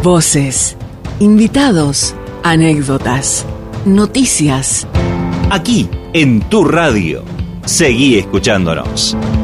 Voces, invitados, anécdotas, noticias. Aquí, en tu radio. Seguí escuchándonos.